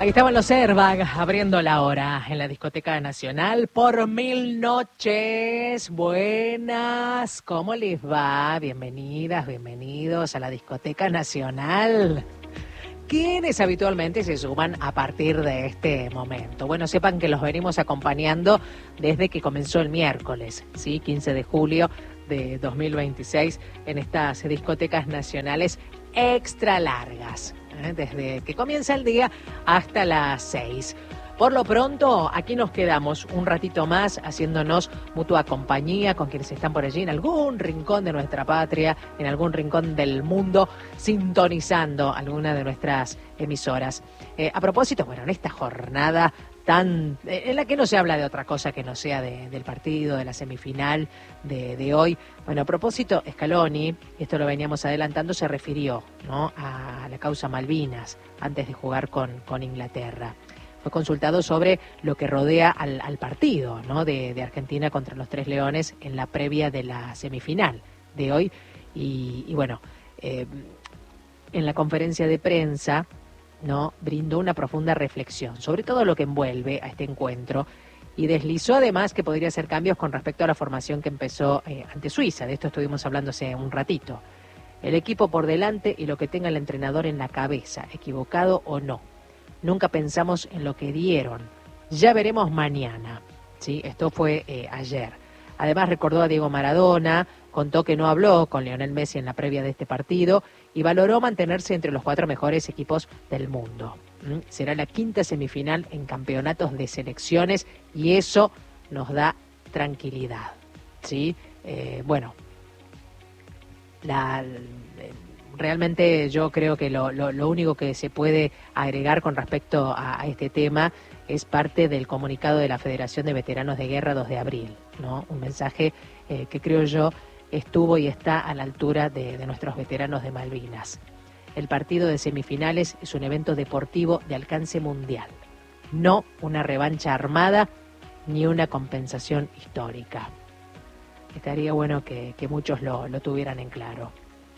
Aquí estaban los Airbag abriendo la hora en la Discoteca Nacional por 1000 noches. Buenas, ¿cómo les va? Bienvenidas, bienvenidos a la Discoteca Nacional. ¿Quiénes habitualmente se suman a partir de este momento? Bueno, sepan que los venimos acompañando desde que comenzó el miércoles, ¿sí? 15 de julio de 2026 en estas discotecas nacionales extra largas, desde que comienza el día hasta las 6. Por lo pronto, aquí nos quedamos un ratito más haciéndonos mutua compañía con quienes están por allí en algún rincón de nuestra patria, en algún rincón del mundo, sintonizando alguna de nuestras emisoras. A propósito, bueno, en esta jornada en la que no se habla de otra cosa que no sea del partido, de la semifinal de hoy. Bueno, a propósito, Scaloni, esto lo veníamos adelantando, se refirió, ¿no?, a la causa Malvinas antes de jugar con Inglaterra. Fue consultado sobre lo que rodea al partido, ¿no?, de Argentina contra los Tres Leones en la previa de la semifinal de hoy. Y bueno, en la conferencia de prensa, ¿no?, brindó una profunda reflexión sobre todo lo que envuelve a este encuentro y deslizó además que podría hacer cambios con respecto a la formación que empezó ante Suiza. De esto estuvimos hablando hace un ratito. El equipo por delante y lo que tenga el entrenador en la cabeza, equivocado o no. Nunca pensamos en lo que dieron. Ya veremos mañana, ¿sí? Esto fue ayer. Además recordó a Diego Maradona, contó que no habló con Lionel Messi en la previa de este partido y valoró mantenerse entre los 4 mejores equipos del mundo. Será la 5ª semifinal en campeonatos de selecciones y eso nos da tranquilidad, ¿sí? Bueno, realmente yo creo que lo único que se puede agregar con respecto a este tema es parte del comunicado de la Federación de Veteranos de Guerra 2 de abril, ¿no? Un mensaje que creo yo estuvo y está a la altura de nuestros veteranos de Malvinas. El partido de semifinales es un evento deportivo de alcance mundial, no una revancha armada ni una compensación histórica. Estaría bueno que muchos lo tuvieran en claro.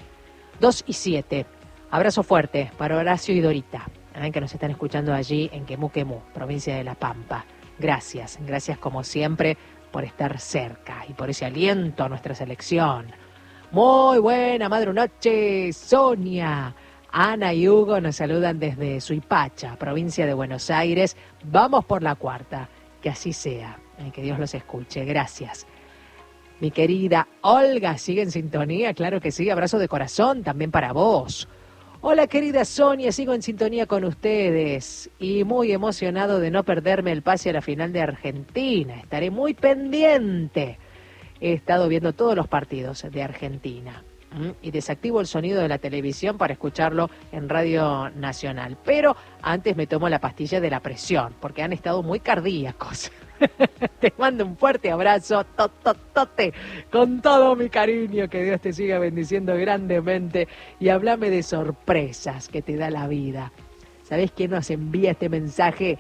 2:07. Abrazo fuerte para Horacio y Dorita, que nos están escuchando allí en Quemú, provincia de La Pampa. Gracias como siempre por estar cerca y por ese aliento a nuestra selección. Muy buena noche, Sonia. Ana y Hugo nos saludan desde Suipacha, provincia de Buenos Aires. Vamos por la 4ª, que así sea, que Dios los escuche. Gracias. Mi querida Olga, ¿sigue en sintonía? Claro que sí, abrazo de corazón también para vos. Hola querida Sonia, sigo en sintonía con ustedes y muy emocionado de no perderme el pase a la final de Argentina. Estaré muy pendiente. He estado viendo todos los partidos de Argentina y desactivo el sonido de la televisión para escucharlo en Radio Nacional. Pero antes me tomo la pastilla de la presión porque han estado muy cardíacos. Te mando un fuerte abrazo, tote, con todo mi cariño, que Dios te siga bendiciendo grandemente y háblame de sorpresas que te da la vida. ¿Sabés quién nos envía este mensaje?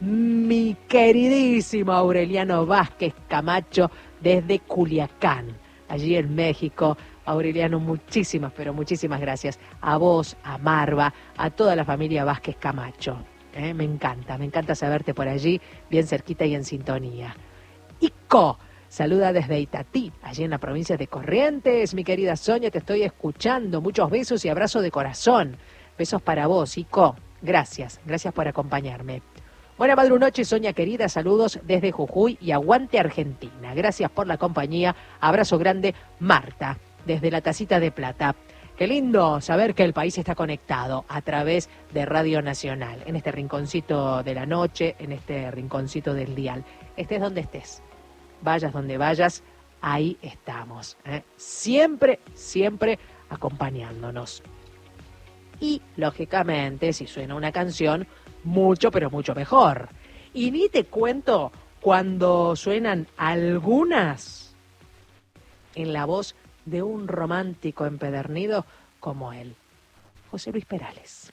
Mi queridísimo Aureliano Vázquez Camacho desde Culiacán, allí en México. Aureliano, muchísimas, pero muchísimas gracias a vos, a Marva, a toda la familia Vázquez Camacho. Me encanta saberte por allí, bien cerquita y en sintonía. Ico, saluda desde Itatí, allí en la provincia de Corrientes. Mi querida Sonia, te estoy escuchando. Muchos besos y abrazo de corazón. Besos para vos, Ico. Gracias por acompañarme. Buena noche, Sonia querida. Saludos desde Jujuy y aguante Argentina. Gracias por la compañía. Abrazo grande, Marta, desde la Tacita de Plata. Qué lindo saber que el país está conectado a través de Radio Nacional, en este rinconcito de la noche, en este rinconcito del dial. Estés donde estés, vayas donde vayas, ahí estamos, siempre acompañándonos. Y, lógicamente, si suena una canción, mucho, pero mucho mejor. Y ni te cuento cuando suenan algunas en la voz de un romántico empedernido como él, José Luis Perales.